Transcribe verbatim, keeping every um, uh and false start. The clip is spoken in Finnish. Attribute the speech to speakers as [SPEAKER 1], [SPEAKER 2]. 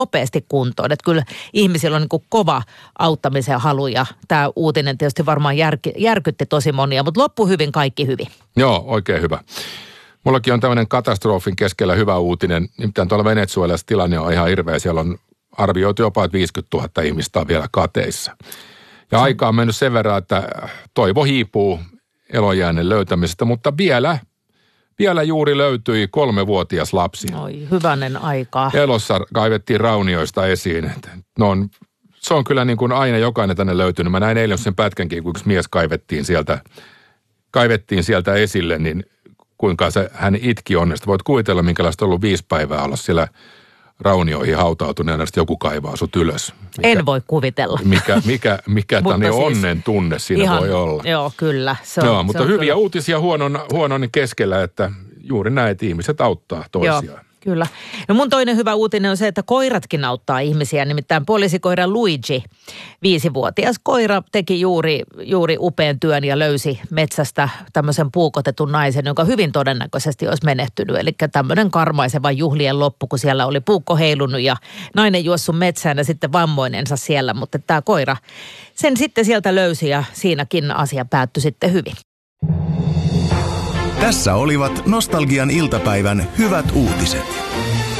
[SPEAKER 1] nopeasti kuntoon. Että kyllä ihmisillä on niin kuin kova auttamisen halu ja tämä uutinen tietysti varmaan järky, järkytti tosi monia, mutta loppu hyvin, kaikki hyvin.
[SPEAKER 2] Joo, oikein hyvä. Mullakin on tämmöinen katastrofin keskellä hyvä uutinen. Nimittäin tuolla Venezuelassa tilanne on ihan hirveä. Siellä on arvioitu jopa, että viisikymmentätuhatta ihmistä on vielä kateissa. Ja aika on mennyt sen verran, että toivo hiipuu elonjäänen löytämisestä, mutta vielä, vielä juuri löytyi kolmevuotias lapsi.
[SPEAKER 1] Oi, hyvänen aikaa.
[SPEAKER 2] Elossa kaivettiin raunioista esiin. No on, se on kyllä niin kuin aina jokainen tänne löytynyt. Mä näin eilen sen pätkänkin, kun yksi mies kaivettiin sieltä, kaivettiin sieltä esille, niin kuinka se, hän itki onnesta. Voit kuvitella, minkälaista on ollut viisi päivää olla siellä raunioihin hautautuneena, että joku kaivaa sut ylös. Mikä,
[SPEAKER 1] en voi kuvitella.
[SPEAKER 2] Mikä, mikä, mikä tämä siis onnen tunne siinä ihan, voi olla.
[SPEAKER 1] Joo, kyllä. Se on,
[SPEAKER 2] joo, mutta
[SPEAKER 1] se on
[SPEAKER 2] hyviä
[SPEAKER 1] kyllä
[SPEAKER 2] uutisia huonon, huonon keskellä, että juuri näet ihmiset auttaa toisiaan.
[SPEAKER 1] Joo. Kyllä. No mun toinen hyvä uutinen on se, että koiratkin auttaa ihmisiä. Nimittäin poliisikoira Luigi, viisivuotias koira, teki juuri, juuri upean työn ja löysi metsästä tämmöisen puukotetun naisen, joka hyvin todennäköisesti olisi menehtynyt. Eli tämmöinen karmaiseva juhlien loppu, kun siellä oli puukko heilunut ja nainen juossut metsään ja sitten vammoinensa siellä. Mutta tämä koira sen sitten sieltä löysi ja siinäkin asia päättyi sitten hyvin.
[SPEAKER 3] Tässä olivat Nostalgian iltapäivän hyvät uutiset.